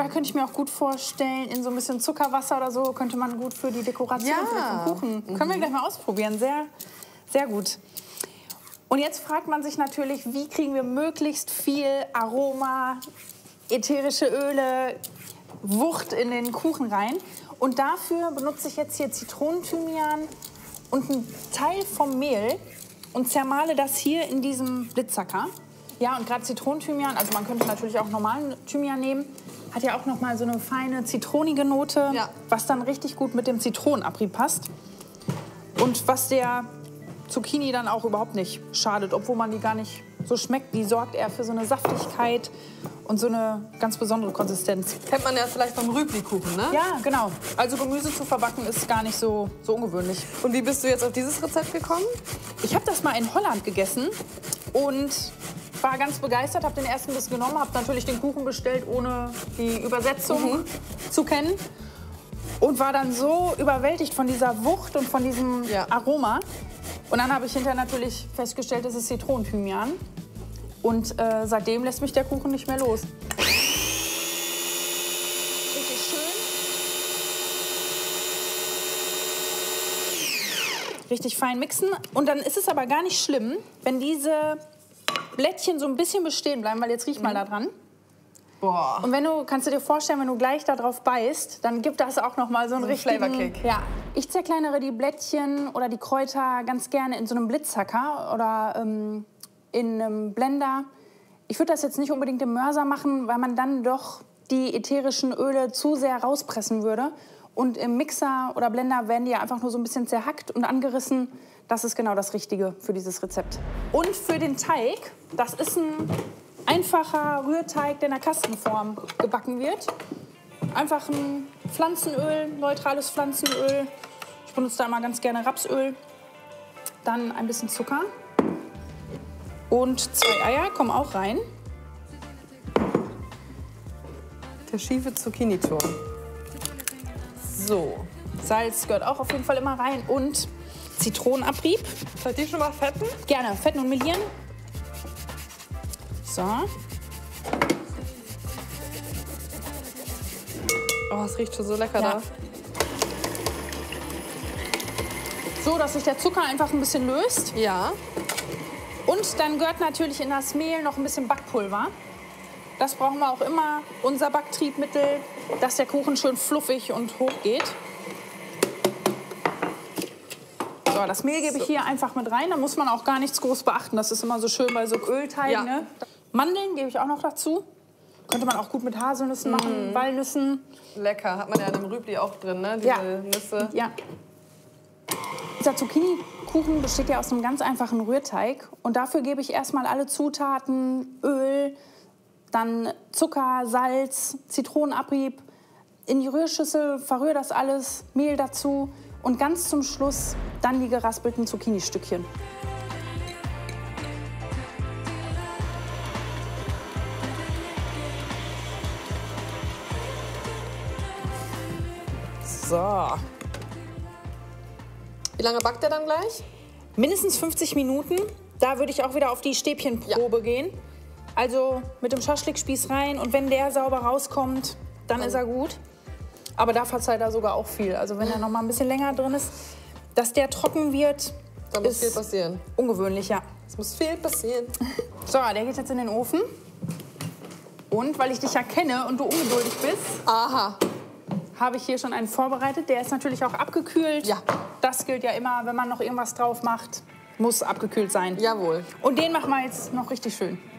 da könnte ich mir auch gut vorstellen, in so ein bisschen Zuckerwasser oder so, könnte man gut für die Dekoration vom Kuchen. Können wir gleich mal ausprobieren. Sehr, sehr gut. Und jetzt fragt man sich natürlich, wie kriegen wir möglichst viel Aroma, ätherische Öle, Wucht in den Kuchen rein. Und dafür benutze ich jetzt hier Zitronenthymian und einen Teil vom Mehl und zermale das hier in diesem Blitzsacker. Ja, und gerade Zitronenthymian, also man könnte natürlich auch normalen Thymian nehmen, hat ja auch noch mal so eine feine zitronige Note, was dann richtig gut mit dem Zitronenabrieb passt. Und was der Zucchini dann auch überhaupt nicht schadet, obwohl man die gar nicht so schmeckt. Die sorgt eher für so eine Saftigkeit und so eine ganz besondere Konsistenz. Kennt man ja vielleicht vom Rübli-Kuchen, ne? Ja, genau. Also Gemüse zu verbacken ist gar nicht so ungewöhnlich. Und wie bist du jetzt auf dieses Rezept gekommen? Ich habe das mal in Holland gegessen und war ganz begeistert, habe den ersten Biss genommen, habe natürlich den Kuchen bestellt, ohne die Übersetzung zu kennen. Und war dann so überwältigt von dieser Wucht und von diesem Aroma. Und dann habe ich hinterher natürlich festgestellt, das ist Zitronenthymian. Und seitdem lässt mich der Kuchen nicht mehr los. Richtig schön. Richtig fein mixen. Und dann ist es aber gar nicht schlimm, wenn diese Blättchen so ein bisschen bestehen bleiben, weil jetzt riech mal da dran. Boah. Und kannst du dir vorstellen, wenn du gleich da drauf beißt, dann gibt das auch noch mal so einen richtigen Flavorkick. Ja. Ich zerkleinere die Blättchen oder die Kräuter ganz gerne in so einem Blitzhacker oder in einem Blender. Ich würde das jetzt nicht unbedingt im Mörser machen, weil man dann doch die ätherischen Öle zu sehr rauspressen würde. Und im Mixer oder Blender werden die einfach nur so ein bisschen zerhackt und angerissen. Das ist genau das Richtige für dieses Rezept. Und für den Teig, das ist ein einfacher Rührteig, der in der Kastenform gebacken wird. Einfach ein Pflanzenöl, neutrales Pflanzenöl. Ich benutze da immer ganz gerne Rapsöl. Dann ein bisschen Zucker. Und 2 Eier kommen auch rein. Der schiefe Zucchini-Turm. So, Salz gehört auch auf jeden Fall immer rein. Und Zitronenabrieb. Soll ich die schon mal fetten? Gerne, fetten und melieren. So. Oh, es riecht schon so lecker da. So, dass sich der Zucker einfach ein bisschen löst. Ja. Und dann gehört natürlich in das Mehl noch ein bisschen Backpulver. Das brauchen wir auch immer, unser Backtriebmittel, dass der Kuchen schön fluffig und hoch geht. So, das Mehl gebe ich hier einfach mit rein. Da muss man auch gar nichts groß beachten. Das ist immer so schön bei so Ölteigen. Ja. Ne? Mandeln gebe ich auch noch dazu. Könnte man auch gut mit Haselnüssen machen, Walnüssen. Lecker. Hat man ja in einem Rübli auch drin, ne? Diese Nüsse. Ja. Dieser Zucchini-Kuchen besteht ja aus einem ganz einfachen Rührteig. Und dafür gebe ich erstmal alle Zutaten, Öl, dann Zucker, Salz, Zitronenabrieb in die Rührschüssel, verrühre das alles, Mehl dazu und ganz zum Schluss dann die geraspelten Zucchini-Stückchen. So. Wie lange backt der dann gleich? Mindestens 50 Minuten. Da würde ich auch wieder auf die Stäbchenprobe gehen. Also mit dem Schaschlikspieß rein und wenn der sauber rauskommt, dann ist er gut. Aber da verzeiht er sogar auch viel. Also wenn er noch mal ein bisschen länger drin ist, dass der trocken wird, da muss viel passieren. Ungewöhnlich, ja. Es muss viel passieren. So, der geht jetzt in den Ofen. Und weil ich dich ja kenne und du ungeduldig bist, habe ich hier schon einen vorbereitet. Der ist natürlich auch abgekühlt. Ja. Das gilt ja immer, wenn man noch irgendwas drauf macht, muss abgekühlt sein. Jawohl. Und den machen wir jetzt noch richtig schön.